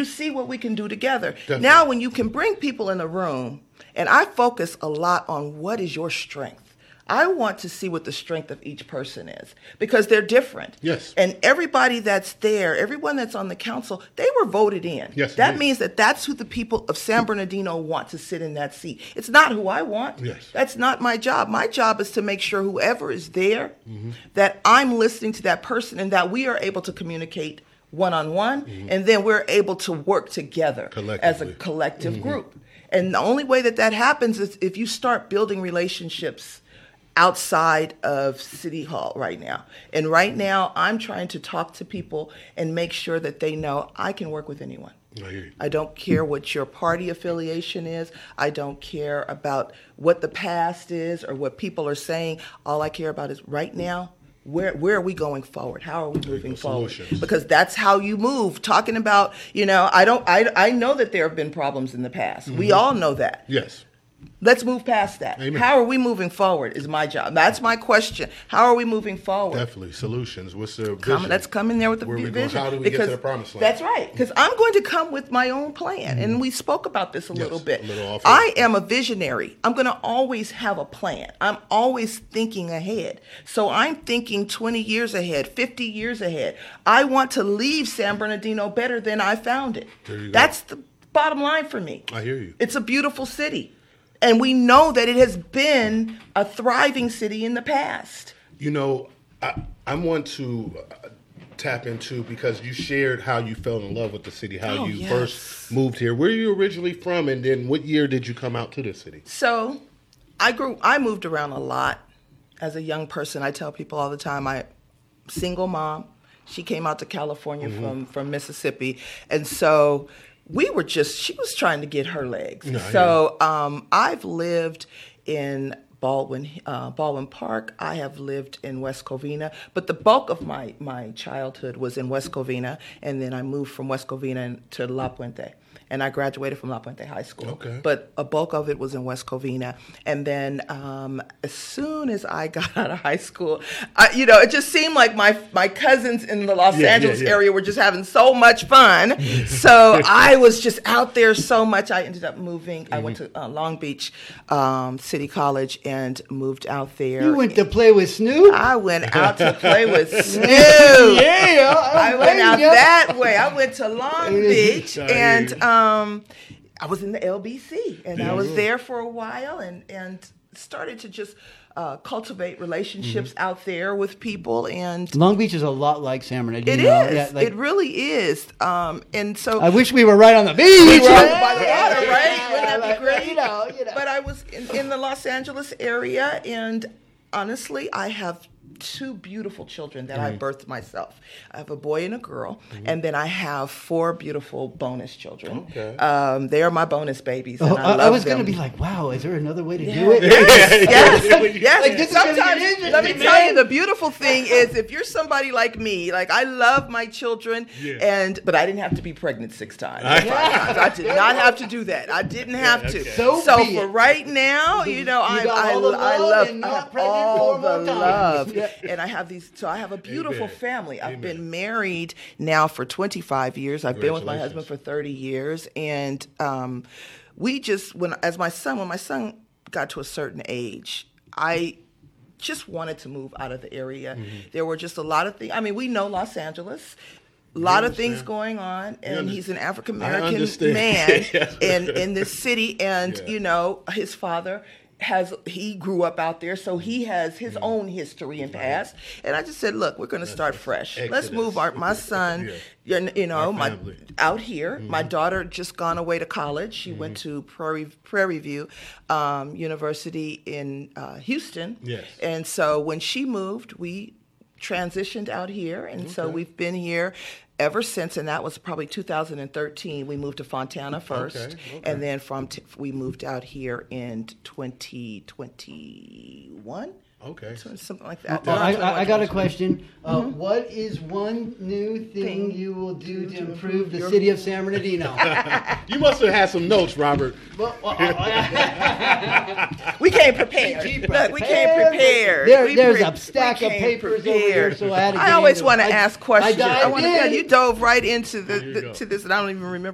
you see what we can do together. Definitely. Now, when you can bring people in a room, and I focus a lot on what is your strength. I want to see what the strength of each person is because they're different. Yes. And everybody that's there, everyone that's on the council, they were voted in. Yes, that indeed. means that that's who the people of San Bernardino want to sit in that seat. It's not who I want. Yes. That's not my job. My job is to make sure whoever is there, that I'm listening to that person and that we are able to communicate one-on-one, and then we're able to work together as a collective group. And the only way that happens is if you start building relationships outside of City Hall right now. And right now, I'm trying to talk to people and make sure that they know I can work with anyone. I hear you. I don't care what your party affiliation is. I don't care about what the past is or what people are saying. All I care about is right now, where are we going forward? How are we moving forward? Solutions. Because that's how you move. Talking about, I know that there have been problems in the past. We all know that. Yes. Let's move past that. Amen. How are we moving forward is my job. That's my question. How are we moving forward? Definitely. Solutions. What's the vision? Let's come in there with the Where we vision. going? How do we get to the promised land? That's right. Because I'm going to come with my own plan. And we spoke about this a little bit. a little off I am a visionary. I'm going to always have a plan. I'm always thinking ahead. So I'm thinking 20 years ahead, 50 years ahead. I want to leave San Bernardino better than I found it. There you go. That's the bottom line for me. I hear you. It's a beautiful city. And we know that it has been a thriving city in the past. You know, I want to tap into, because you shared how you fell in love with the city, how you first moved here. Where are you originally from, and then what year did you come out to the city? So I moved around a lot as a young person. I tell people all the time, single mom. She came out to California from Mississippi. And so she was trying to get her legs. No, so I've lived in Baldwin Park. I have lived in West Covina, but the bulk of my childhood was in West Covina, and then I moved from West Covina to La Puente. And I graduated from La Puente High School. Okay. But a bulk of it was in West Covina. And then as soon as I got out of high school, it just seemed like my cousins in the Los Angeles area were just having so much fun. So I was just out there so much. I ended up moving. I went to Long Beach City College and moved out there. You went to play with Snoop? I went out to play with Snoop. I went out that way. I went to Long Beach and I was in the LBC, and I was there for a while and started to just cultivate relationships out there with people. And Long Beach is a lot like San Bernardino. It is. Yeah, it really is. And so I wish we were right on the beach. We were by the water, right? Wouldn't that be great? You know. But I was in the Los Angeles area, and honestly, I have two beautiful children that I birthed myself. I have a boy and a girl, and then I have 4 beautiful bonus children. Okay. They are my bonus babies, and I love I was them. going to be like, wow, is there another way to do it? Yes. Like, this is gonna Sometimes, get interesting, let me man. tell you, the beautiful thing is if you're somebody like me, like I love my children, but I didn't have to be pregnant 6 times. 5 times. I did not have to do that. I didn't have to. So be for it. right now, I love all the love. Yeah. And I have I have a beautiful family. I've been married now for 25 years. I've been with my husband for 30 years. And when my son got to a certain age, I just wanted to move out of the area. There were just a lot of things. I mean, we know Los Angeles. A lot of things going on, and he's an African American man in this city. And, his father he grew up out there, so he has his own history and past. And I just said, look, we're going to start fresh. Let's move my son, out here. My daughter just gone away to college. She went to Prairie View University in Houston. Yes. And so when she moved, we transitioned out here, and so we've been here ever since, and that was probably 2013. We moved to Fontana first, and then we moved out here in 2021. Okay. Something like that. I got a question. What is one new thing you will do to improve the city of San Bernardino? You must have had some notes, Robert. We came prepared. Look, we came prepared. There's a stack of papers over here, so I had to I always want to ask questions. You dove right into this, and I don't even remember